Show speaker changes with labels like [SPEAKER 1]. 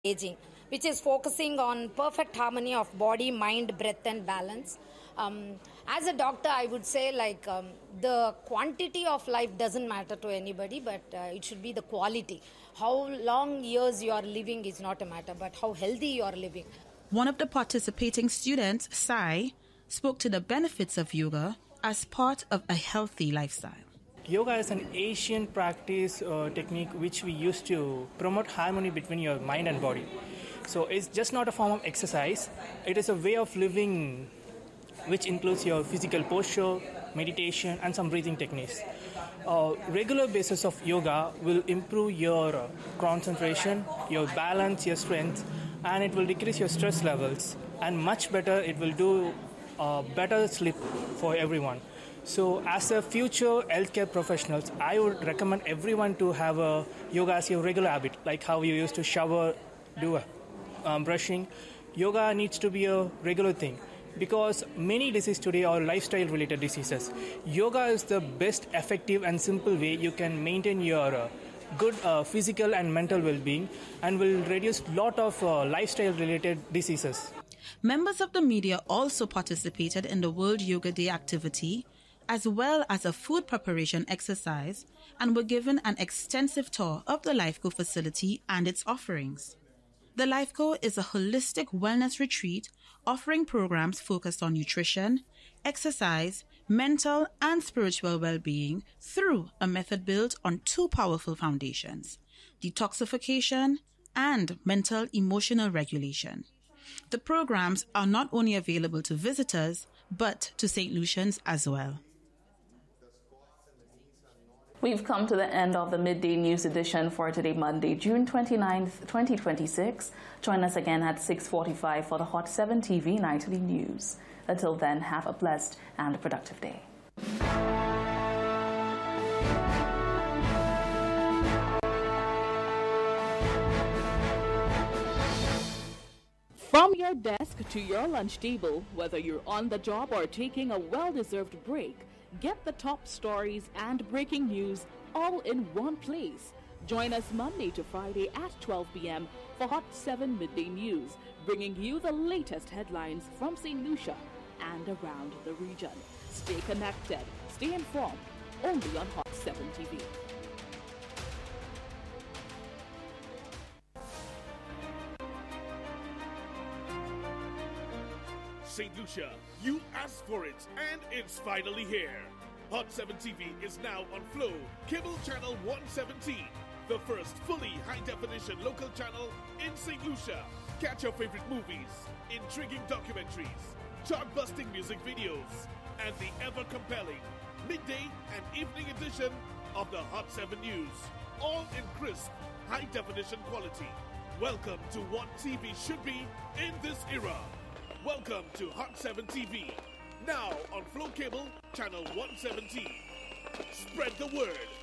[SPEAKER 1] aging, which is focusing on perfect harmony of body, mind, breath, and balance. As a doctor, I would say the quantity of life doesn't matter to anybody, but it should be the quality. How long years you are living is not a matter, but how healthy you are living.
[SPEAKER 2] One of the participating students, Sai, spoke to the benefits of yoga as part of a healthy lifestyle.
[SPEAKER 3] Yoga is an Asian practice technique which we use to promote harmony between your mind and body. So it's just not a form of exercise, it is a way of living which includes your physical posture, meditation, and some breathing techniques. Regular basis of yoga will improve your concentration, your balance, your strength, and it will decrease your stress levels. And much better, it will do better sleep for everyone. So as a future healthcare professionals, I would recommend everyone to have a yoga as your regular habit, like how you used to shower, do brushing. Yoga needs to be a regular thing because many diseases today are lifestyle related diseases. Yoga is the best effective and simple way you can maintain your good physical and mental well-being and will reduce lot of lifestyle related diseases.
[SPEAKER 2] Members of the media also participated in the World Yoga Day activity as well as a food preparation exercise and were given an extensive tour of the LifeCo facility and its offerings. The LifeCo is a holistic wellness retreat offering programs focused on nutrition, exercise, mental and spiritual well-being through a method built on two powerful foundations, detoxification and mental emotional regulation. The programs are not only available to visitors, but to St. Lucians as well.
[SPEAKER 4] We've come to the end of the Midday News edition for today, Monday, June 29th, 2026. Join us again at 6:45 for the Hot 7 TV Nightly News. Until then, have a blessed and productive day.
[SPEAKER 5] From your desk to your lunch table, whether you're on the job or taking a well-deserved break, get the top stories and breaking news all in one place. Join us Monday to Friday at 12 p.m. for Hot 7 Midday News, bringing you the latest headlines from St. Lucia and around the region. Stay connected, stay informed, only on Hot 7 TV.
[SPEAKER 6] St. Lucia, you asked for it, and it's finally here. Hot 7 TV is now on Flow, Cable Channel 117, the first fully high-definition local channel in St. Lucia. Catch your favorite movies, intriguing documentaries, chart-busting music videos, and the ever-compelling midday and evening edition of the Hot 7 News, all in crisp, high-definition quality. Welcome to what TV should be in this era. Welcome to Hot 7 TV, now on Flow Cable, Channel 117. Spread the word.